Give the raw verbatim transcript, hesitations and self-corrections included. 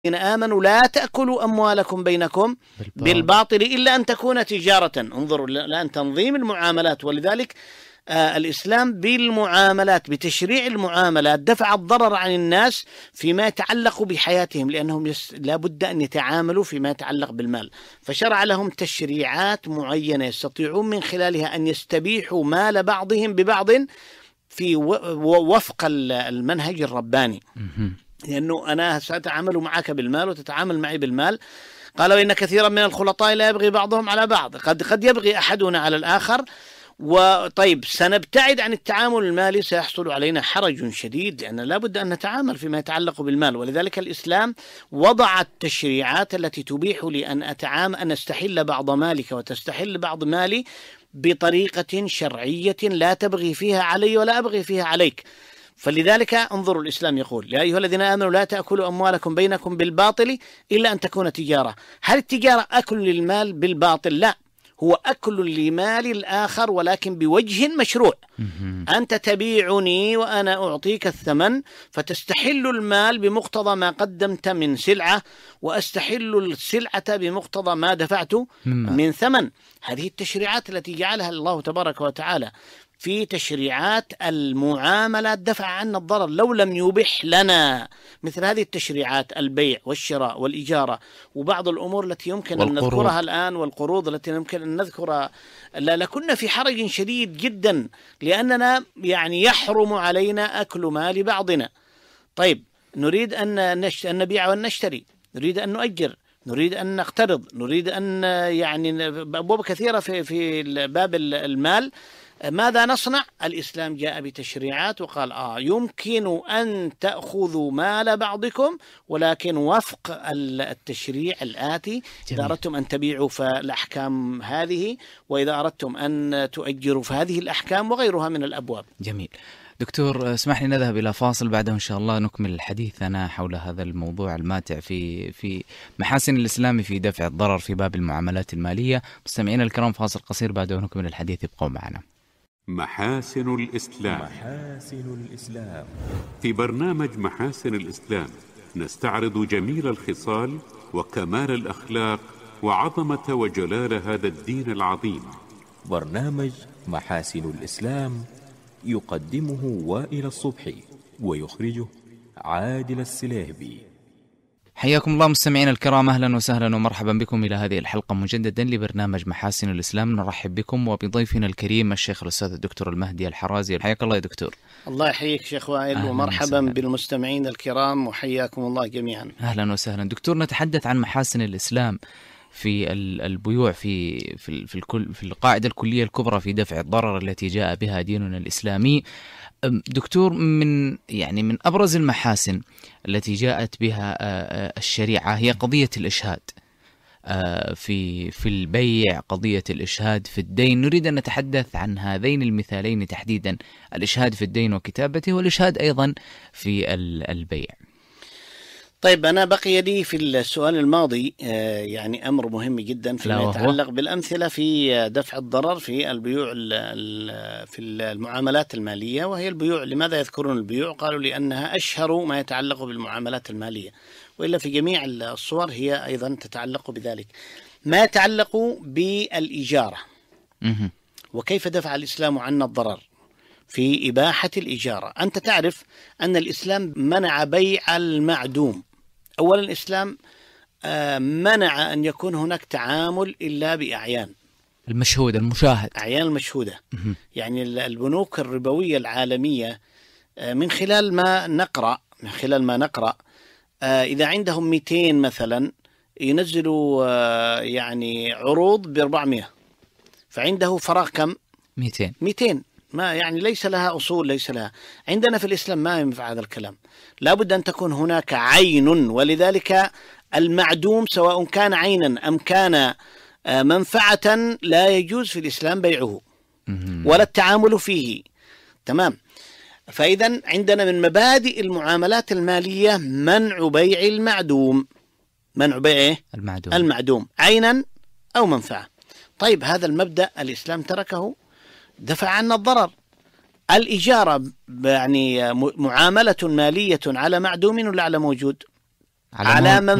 آمنوا لا تأكلوا أموالكم بينكم بالباطل إلا أن تكون تجارة. انظروا الآن تنظيم المعاملات، ولذلك آه الإسلام بالمعاملات بتشريع المعاملات دفع الضرر عن الناس فيما يتعلق بحياتهم، لأنهم يس... لا بد أن يتعاملوا فيما يتعلق بالمال، فشرع لهم تشريعات معينة يستطيعون من خلالها أن يستبيحوا مال بعضهم ببعض في و... وفق المنهج الرباني. لأنه أنا سأتعامل معك بالمال وتتعامل معي بالمال. قال وإن كثيرا من الخلطاء لا يبغي بعضهم على بعض، قد قد يبغي أحدنا على الآخر. وطيب سنبتعد عن التعامل المالي سيحصل علينا حرج شديد، لأن لا بد أن نتعامل فيما يتعلق بالمال. ولذلك الإسلام وضع التشريعات التي تبيح لي أن أتعامل أن أستحل بعض مالك وتستحل بعض مالي بطريقة شرعية لا تبغي فيها علي ولا أبغي فيها عليك. فلذلك انظروا الإسلام يقول يا أيها الذين آمنوا لا تأكلوا أموالكم بينكم بالباطل إلا أن تكون تجارة. هل التجارة أكل للمال بالباطل؟ لا، هو أكل لمال الآخر ولكن بوجه مشروع. أنت تبيعني وأنا أعطيك الثمن، فتستحل المال بمقتضى ما قدمت من سلعة، وأستحل السلعة بمقتضى ما دفعت من ثمن. هذه التشريعات التي جعلها الله تبارك وتعالى في تشريعات المعاملات دفع عنا الضرر. لو لم يبح لنا مثل هذه التشريعات البيع والشراء والإجارة وبعض الأمور التي يمكن والقروض. أن نذكرها الآن والقروض التي يمكن أن نذكرها لكنا في حرج شديد جدا، لأننا يعني يحرم علينا أكل مال بعضنا. طيب نريد أن نبيع ونشتري، نريد أن نؤجر، نريد أن نقترض، نريد أن يعني أبواب كثيرة في في باب المال. ماذا نصنع؟ الإسلام جاء بتشريعات وقال آه يمكن أن تأخذوا مال بعضكم ولكن وفق التشريع الآتي. إذا أردتم أن تبيعوا فالأحكام هذه، وإذا أردتم أن تؤجروا فهذه الأحكام، وغيرها من الأبواب. جميل. دكتور اسمح لي نذهب إلى فاصل، بعده إن شاء الله نكمل حديثنا حول هذا الموضوع الماتع في في محاسن الإسلام في دفع الضرر في باب المعاملات المالية. مستمعينا الكرام فاصل قصير بعده نكمل الحديث، ابقوا معنا. محاسن الإسلام. محاسن الإسلام. في برنامج محاسن الإسلام نستعرض جميل الخصال وكمال الأخلاق وعظمة وجلال هذا الدين العظيم. برنامج محاسن الإسلام يقدمه وائل الصبحي ويخرجه عادل السليهبي. حياكم الله مستمعينا الكرام، أهلا وسهلا ومرحبا بكم إلى هذه الحلقة مجددا لبرنامج محاسن الإسلام. نرحب بكم وبضيفنا الكريم الشيخ الأستاذ الدكتور المهدي الحرازي. حياك الله يا دكتور. الله يحييك شيخ وائل، ومرحبا وسهلا بالمستمعين الكرام، وحياكم الله جميعا. أهلا وسهلا دكتور. نتحدث عن محاسن الإسلام في البيوع في في في الكل في القاعدة الكلية الكبرى في دفع الضرر التي جاء بها ديننا الإسلامي. دكتور، من يعني من أبرز المحاسن التي جاءت بها الشريعة هي قضية الإشهاد في في البيع، قضية الإشهاد في الدين. نريد أن نتحدث عن هذين المثالين تحديدا، الإشهاد في الدين وكتابته، والإشهاد أيضا في البيع. طيب أنا بقي لي في السؤال الماضي يعني أمر مهم جدا فيما يتعلق بالأمثلة في دفع الضرر في البيوع في المعاملات المالية، وهي البيوع. لماذا يذكرون البيوع؟ قالوا لأنها أشهر ما يتعلق بالمعاملات المالية، وإلا في جميع الصور هي أيضا تتعلق بذلك. ما يتعلق بالإجارة وكيف دفع الإسلام عنا الضرر في إباحة الإجارة. أنت تعرف أن الإسلام منع بيع المعدوم. أولا الإسلام منع أن يكون هناك تعامل إلا بأعيان المشهودة المشاهد، أعيان المشهودة. يعني البنوك الربوية العالمية من خلال ما نقرأ من خلال ما نقرأ إذا عندهم مئتين مثلا ينزلوا يعني عروض بأربعمائة، فعنده فراغ كم؟ مئتين مئتين ما يعني ليس لها أصول، ليس لها. عندنا في الإسلام ما ينفع هذا الكلام، لا بد أن تكون هناك عين. ولذلك المعدوم سواء كان عينا أم كان منفعة لا يجوز في الإسلام بيعه ولا التعامل فيه. تمام. فإذا عندنا من مبادئ المعاملات المالية منع بيع المعدوم، منع بيع المعدوم. المعدوم عينا أو منفعة. طيب هذا المبدأ الإسلام تركه، دفع عنا الضرر. الإجارة يعني معاملة مالية على معدوم ولا على موجود؟ على من